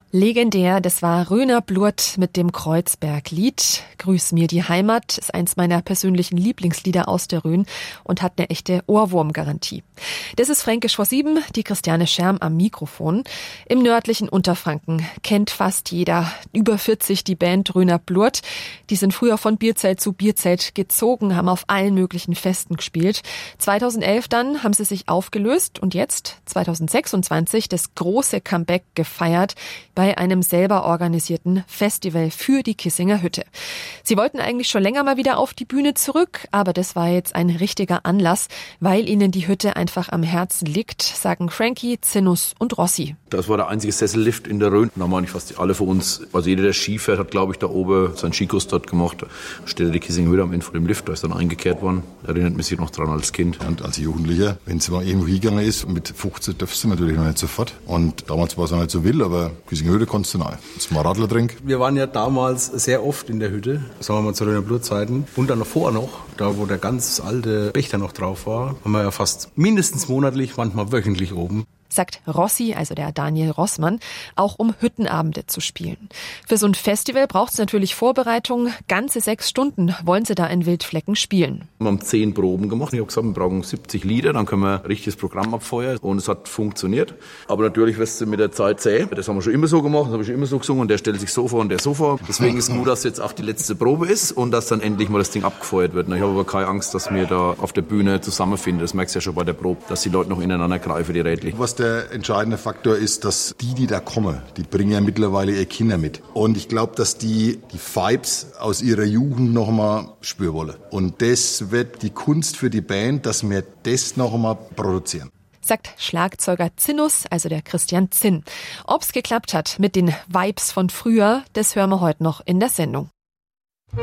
Legendär, das war Röner Blurt mit dem Kreuzberg-Lied. Grüß mir die Heimat ist eins meiner persönlichen Lieblingslieder aus der Rhön und hat eine echte Ohrwurmgarantie. Das ist Fränkisch vor 7, die Christiane Scherm am Mikrofon. Im nördlichen Unterfranken kennt fast jeder, über 40, die Band Röner Blurt. Die sind früher von Bierzelt zu Bierzelt gezogen, haben auf allen möglichen Festen gespielt. 2011 dann haben sie sich aufgelöst und jetzt, 2026, das große Comeback gefeiert bei einem selber organisierten Festival für die Kissinger Hütte. Sie wollten eigentlich schon länger mal wieder auf die Bühne zurück, aber das war jetzt ein richtiger Anlass, weil ihnen die Hütte einfach am Herzen liegt, sagen Frankie, Zinus und Rossi. Das war der einzige Sessellift in der Rhön. Da haben eigentlich fast alle von uns, also jeder, der Ski fährt, hat, glaube ich, da oben seinen Skikurs dort gemacht. Da steht die Kissinger Hütte am Ende von dem Lift, da ist dann eingekehrt worden. Da erinnert mich noch dran als Kind. Und als Jugendlicher, wenn es mal irgendwo hingegangen ist, mit 15 dürfst du natürlich noch nicht sofort. Und damals war es auch nicht so wild, aber Kissinger Hütte konntest du nahe. Jetzt mal Radler trinken. Wir waren ja damals sehr oft in der Hütte, sagen wir mal zu Röner Blurt-Zeiten. Und dann davor noch, da wo der ganz alte Pächter noch drauf war, waren wir ja fast mindestens monatlich, manchmal wöchentlich oben. Sagt Rossi, also der Daniel Rossmann, auch um Hüttenabende zu spielen. Für so ein Festival braucht es natürlich Vorbereitung. Ganze 6 Stunden wollen sie da in Wildflecken spielen. Wir haben 10 Proben gemacht. Ich habe gesagt, wir brauchen 70 Lieder, dann können wir ein richtiges Programm abfeuern. Und es hat funktioniert. Aber natürlich wirst du mit der Zeit zäh. Das haben wir schon immer so gemacht, das habe ich schon immer so gesungen. Und der stellt sich so vor und der so vor. Deswegen ist es gut, dass jetzt auf die letzte Probe ist und dass dann endlich mal das Ding abgefeuert wird. Ich habe aber keine Angst, dass wir da auf der Bühne zusammenfinden. Das merkst du ja schon bei der Probe, dass die Leute noch ineinander greifen, die Rädchen. Was der entscheidende Faktor ist, dass die da kommen, die bringen ja mittlerweile ihre Kinder mit. Und ich glaube, dass die Vibes aus ihrer Jugend noch mal spüren wollen. Und das wird die Kunst für die Band, dass wir das noch mal produzieren. Sagt Schlagzeuger Zinus, also der Christian Zinn. Ob's geklappt hat mit den Vibes von früher, das hören wir heute noch in der Sendung.